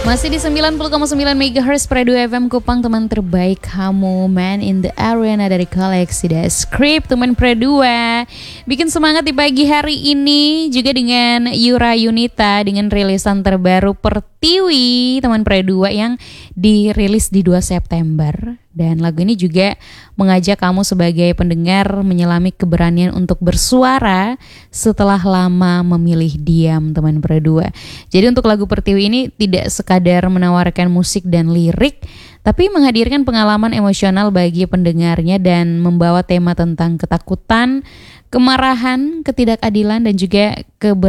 Masih di 90,9 MHz Predu FM Kupang, teman terbaik kamu, Man in the Arena dari koleksi The Script. Teman Predua bikin semangat di pagi hari ini juga dengan Yura Yunita dengan rilisan terbaru Pertiwi, teman Predua, yang dirilis di 2 September. Dan lagu ini juga mengajak kamu sebagai pendengar menyelami keberanian untuk bersuara setelah lama memilih diam, teman Predua. Jadi untuk lagu Pertiwi ini tidak sekadar menawarkan musik dan lirik, tapi menghadirkan pengalaman emosional bagi pendengarnya dan membawa tema tentang ketakutan, kemarahan, ketidakadilan, dan juga